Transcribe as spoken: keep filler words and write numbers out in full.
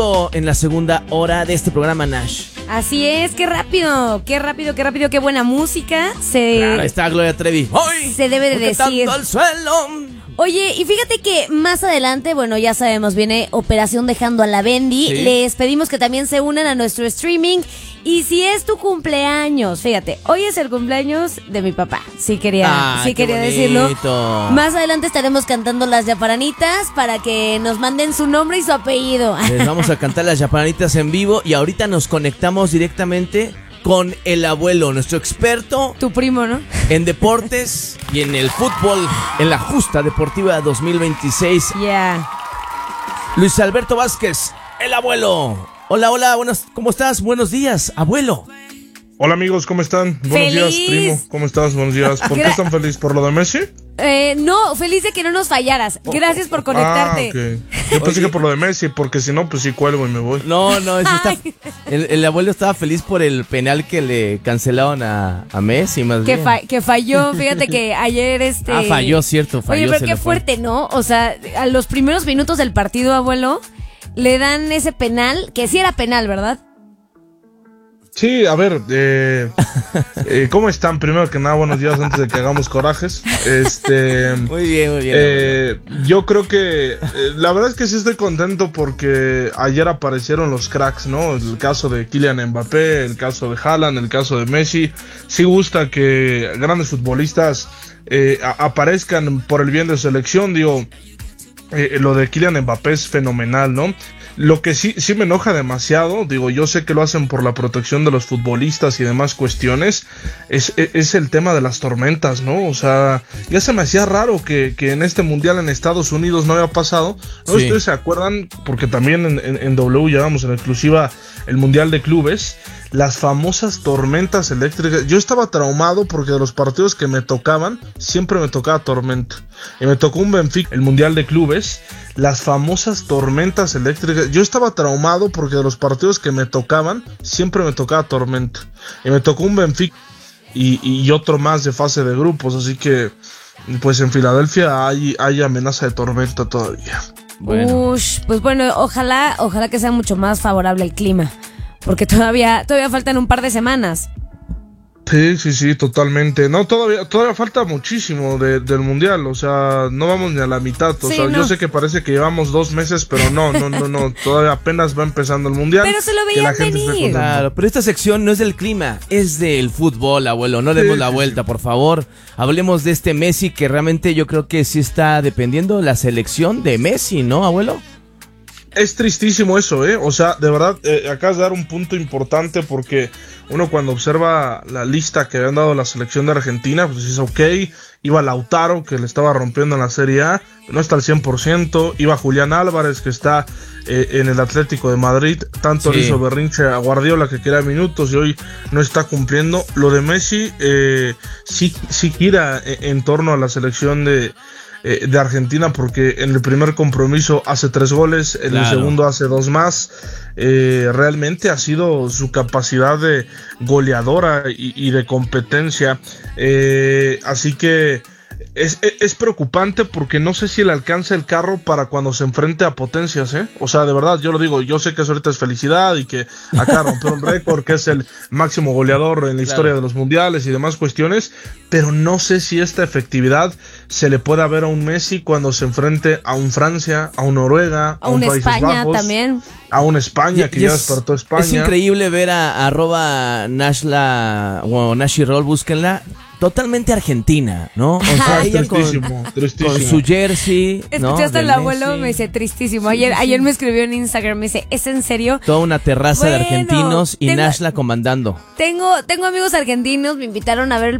En la segunda hora de este programa, Nash. Así es, qué rápido, qué rápido, qué rápido, qué buena música. Se, claro, ahí está Gloria Trevi. ¡Ay! Se debe de decir. Tanto al suelo. Oye, y fíjate que más adelante, bueno, ya sabemos, viene Operación Dejando a la Bendy. Sí. Les pedimos que también se unan a nuestro streaming. Y si es tu cumpleaños, fíjate, hoy es el cumpleaños de mi papá. Sí quería, ah, sí quería decirlo. Más adelante estaremos cantando las yaparanitas para que nos manden su nombre y su apellido. Les vamos a cantar las yaparanitas en vivo y ahorita nos conectamos directamente con el abuelo, nuestro experto. Tu primo, ¿no? En deportes y en el fútbol, en la Justa Deportiva dos mil veintiséis. Ya. Yeah. Luis Alberto Vázquez, el abuelo. Hola, hola, buenos, ¿cómo estás? Buenos días, abuelo. Hola amigos, ¿cómo están? Buenos ¡Feliz! días, primo. ¿Cómo estás? Buenos días. ¿Por qué están felices? ¿Por lo de Messi? Eh, no, feliz de que no nos fallaras. Gracias por conectarte. Ah, okay. Yo pensé que por lo de Messi, porque si no, pues sí cuelgo y me voy. No, no, eso está, el, el abuelo estaba feliz por el penal que le cancelaron a, a Messi, más que bien. Fa, que falló, fíjate que ayer este... Ah, falló, cierto, falló. Oye, pero qué fuerte, ¿no? O sea, a los primeros minutos del partido, abuelo, le dan ese penal, que sí era penal, ¿verdad? Sí, a ver, eh, eh, ¿cómo están? Primero que nada, buenos días antes de que hagamos corajes. Este, muy bien, muy bien. Eh, yo creo que, eh, la verdad es que sí estoy contento porque ayer aparecieron los cracks, ¿no? El caso de Kylian Mbappé, el caso de Haaland, el caso de Messi. Sí gusta que grandes futbolistas eh, a- aparezcan por el bien de su selección, digo. Eh, lo de Kylian Mbappé es fenomenal, ¿no? Lo que sí, sí me enoja demasiado, digo, yo sé que lo hacen por la protección de los futbolistas y demás cuestiones, es, es, es el tema de las tormentas, ¿no? O sea, ya se me hacía raro que, que en este mundial en Estados Unidos no había pasado, ¿no? Sí. Ustedes se acuerdan, porque también en, en, en W llevamos en exclusiva el mundial de clubes, las famosas tormentas eléctricas. Yo estaba traumado porque de los partidos que me tocaban, siempre me tocaba tormenta. Y me tocó un Benfica, el mundial de clubes, las famosas tormentas eléctricas. Yo estaba traumado porque de los partidos que me tocaban, siempre me tocaba tormenta. Y me tocó un Benfica y, y otro más de fase de grupos. Así que, pues en Filadelfia hay, hay amenaza de tormenta todavía. Bueno. Ush, pues bueno, ojalá, ojalá que sea mucho más favorable el clima. Porque todavía, todavía faltan un par de semanas. Sí, sí, sí, totalmente. No, todavía, todavía falta muchísimo de, del mundial. O sea, no vamos ni a la mitad. O sí, sea, no. Yo sé que parece que llevamos dos meses, pero no, no, no, no. Todavía apenas va empezando el mundial. Pero se lo veían venir. Claro, pero esta sección no es del clima, es del fútbol, abuelo. No demos sí, la vuelta, por favor. Hablemos de este Messi que realmente yo creo que sí está dependiendo la selección de Messi, ¿no, abuelo? Es tristísimo eso, ¿eh? O sea, de verdad, eh, acabas de dar un punto importante porque uno cuando observa la lista que habían dado la selección de Argentina, pues dices, ok, iba Lautaro, que le estaba rompiendo en la Serie A, no está al cien por ciento, iba Julián Álvarez, que está eh, en el Atlético de Madrid, tanto sí. Le hizo berrinche a Guardiola, que quería minutos y hoy no está cumpliendo. Lo de Messi eh, sí, sí gira en, en torno a la selección de... Eh, de Argentina, porque en el primer compromiso hace tres goles, en claro. el segundo hace dos más. Eh, realmente ha sido su capacidad de goleadora y, y de competencia. Eh, así que es, es preocupante porque no sé si le alcanza el carro para cuando se enfrente a potencias, ¿eh? O sea, de verdad, yo lo digo, yo sé que eso ahorita es felicidad y que acá rompió un récord, que es el máximo goleador en la claro. historia de los mundiales y demás cuestiones, pero no sé si esta efectividad se le pueda ver a un Messi cuando se enfrente a un Francia, a un Noruega, a, a un Países España Bajos, también. A un España, que y ya es, despertó España. Es increíble ver a, a arroba Nashla o Nashi Roll, búsquenla. Totalmente argentina, ¿no? O sea, ah, ella tristísimo, con, tristísimo. con su jersey. Escuchaste ¿no? al abuelo, me dice tristísimo. Ayer, ayer me escribió en Instagram, me dice, ¿es en serio? Toda una terraza bueno, de argentinos y tengo, Nashla comandando. Tengo, tengo amigos argentinos, me invitaron a ver el